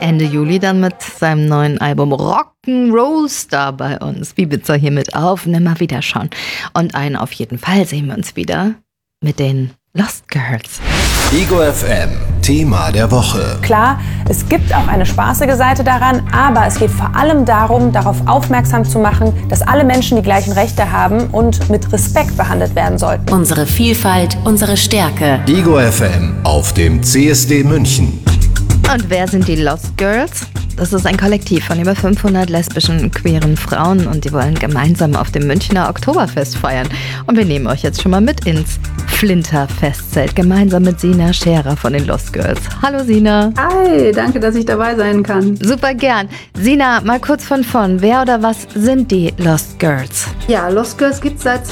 Ende Juli dann mit seinem neuen Album Rock'n'Roll Star bei uns. Ibiza hier mit auf und immer wieder schauen. Und auf jeden Fall sehen wir uns wieder mit den Lost Girls. Ego FM, Thema der Woche. Klar, es gibt auch eine spaßige Seite daran, aber es geht vor allem darum, darauf aufmerksam zu machen, dass alle Menschen die gleichen Rechte haben und mit Respekt behandelt werden sollten. Unsere Vielfalt, unsere Stärke. Ego FM auf dem CSD München. Und wer sind die Lost Girls? Das ist ein Kollektiv von über 500 lesbischen und queeren Frauen und die wollen gemeinsam auf dem Münchner Oktoberfest feiern. Und wir nehmen euch jetzt schon mal mit ins Flinter-Festzelt, gemeinsam mit Sina Scherer von den Lost Girls. Hallo Sina. Hi, danke, dass ich dabei sein kann. Super gern. Sina, mal kurz von vorn. Wer oder was sind die Lost Girls? Ja, Lost Girls gibt es seit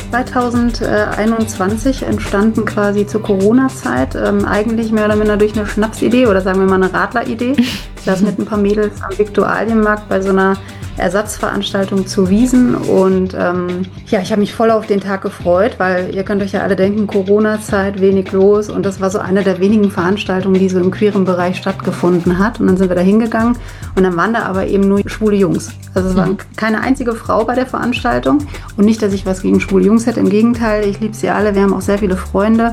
2021, entstanden quasi zur Corona-Zeit. Eigentlich mehr oder minder durch eine Schnapsidee oder sagen wir mal eine Radler-Idee. Ich saß mit ein paar Mädels am Viktualienmarkt bei so einer Ersatzveranstaltung zu Wiesn und ich habe mich voll auf den Tag gefreut, weil ihr könnt euch ja alle denken, Corona-Zeit, wenig los und das war so eine der wenigen Veranstaltungen, die so im queeren Bereich stattgefunden hat und dann sind wir da hingegangen und dann waren da aber eben nur schwule Jungs. Also es war keine einzige Frau bei der Veranstaltung und nicht, dass ich was gegen schwule Jungs hätte, im Gegenteil, ich liebe sie alle, wir haben auch sehr viele Freunde.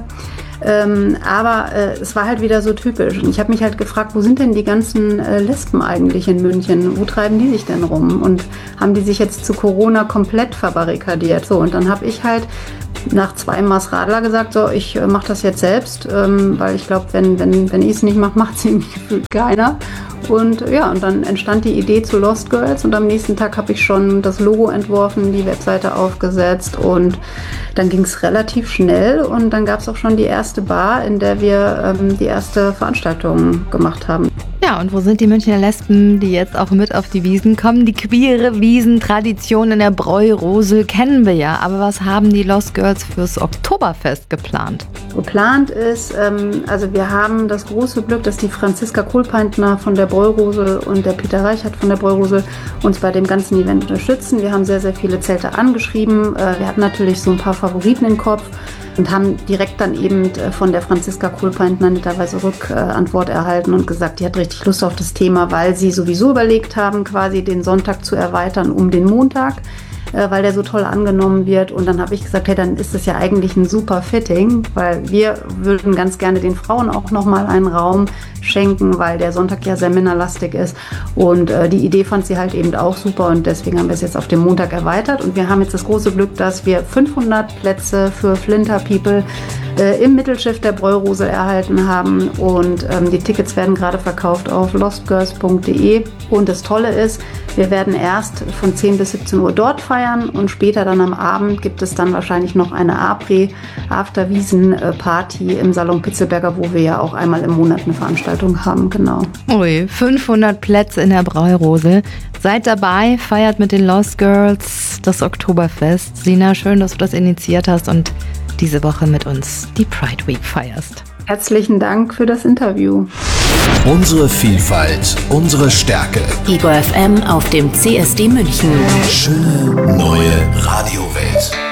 Aber es war halt wieder so typisch. Und ich habe mich halt gefragt, wo sind denn die ganzen Lesben eigentlich in München? Wo treiben die sich denn rum? Und haben die sich jetzt zu Corona komplett verbarrikadiert? So, und dann habe ich halt nach 2 Maß Radler gesagt, so, ich mache das jetzt selbst, weil ich glaube, wenn ich es nicht mache, macht es irgendwie gefühlt keiner. Und ja, und dann entstand die Idee zu Lost Girls und am nächsten Tag habe ich schon das Logo entworfen, die Webseite aufgesetzt und dann ging es relativ schnell und dann gab es auch schon die erste Bar, in der wir die erste Veranstaltung gemacht haben. Ja, und wo sind die Münchner Lesben, die jetzt auch mit auf die Wiesn kommen? Die queere Wiesentradition in der Bräurosel kennen wir ja, aber was haben die Lost Girls fürs Oktoberfest geplant? Geplant ist, also wir haben das große Glück, dass die Franziska Kohlpeintner von der Bräurosel und der Peter Reichert von der Bräurosel uns bei dem ganzen Event unterstützen. Wir haben sehr, sehr viele Zelte angeschrieben. Wir hatten natürlich so ein paar Favoriten im Kopf und haben direkt dann eben von der Franziska Kohlpeintner netterweise Rückantwort erhalten und gesagt, die hat richtig Lust auf das Thema, weil sie sowieso überlegt haben, quasi den Sonntag zu erweitern um den Montag, weil der so toll angenommen wird. Und dann habe ich gesagt, hey, dann ist das ja eigentlich ein super Fitting, weil wir würden ganz gerne den Frauen auch nochmal einen Raum schenken, weil der Sonntag ja sehr männerlastig ist. Und die Idee fand sie halt eben auch super und deswegen haben wir es jetzt auf den Montag erweitert. Und wir haben jetzt das große Glück, dass wir 500 Plätze für Flinter People im Mittelschiff der Bräurosel erhalten haben und die Tickets werden gerade verkauft auf lostgirls.de und das Tolle ist, wir werden erst von 10 bis 17 Uhr dort feiern und später dann am Abend gibt es dann wahrscheinlich noch eine After-Wiesen-Party im Salon Pitzelberger, wo wir ja auch einmal im Monat eine Veranstaltung haben, genau. Ui, 500 Plätze in der Bräurosel. Seid dabei, feiert mit den Lost Girls das Oktoberfest. Sina, schön, dass du das initiiert hast und diese Woche mit uns die Pride Week feierst. Herzlichen Dank für das Interview. Unsere Vielfalt, unsere Stärke. Ego FM auf dem CSD München. Schöne neue Radiowelt.